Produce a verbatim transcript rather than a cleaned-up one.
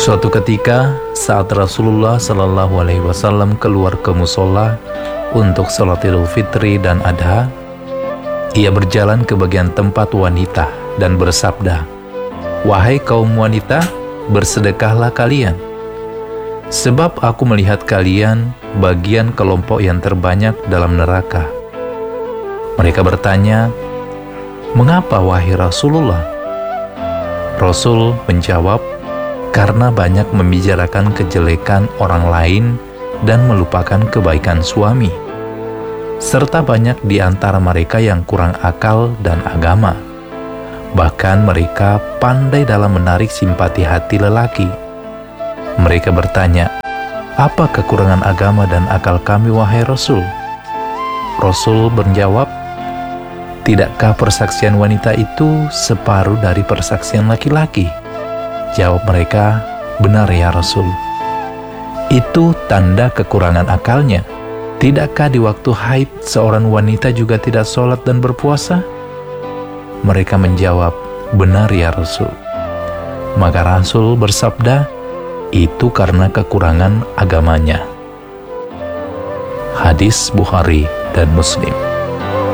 Suatu ketika, saat Rasulullah Shallallahu Alaihi Wasallam keluar ke musola untuk sholat Idul Fitri dan Adha, ia berjalan ke bagian tempat wanita dan bersabda, "Wahai kaum wanita, bersedekahlah kalian, sebab aku melihat kalian bagian kelompok yang terbanyak dalam neraka." Mereka bertanya, "Mengapa wahai Rasulullah?" Rasul menjawab, "Karena banyak membicarakan kejelekan orang lain dan melupakan kebaikan suami, serta banyak di antara mereka yang kurang akal dan agama. Bahkan mereka pandai dalam menarik simpati hati lelaki." Mereka bertanya, "Apa kekurangan agama dan akal kami, wahai Rasul?" Rasul menjawab, "Tidakkah persaksian wanita itu separuh dari persaksian laki-laki?" Jawab mereka, "Benar ya Rasul." "Itu tanda kekurangan akalnya. Tidakkah di waktu haid seorang wanita juga tidak sholat dan berpuasa?" Mereka menjawab, "Benar ya Rasul." Maka Rasul bersabda, "Itu karena kekurangan agamanya." Hadis Bukhari dan Muslim.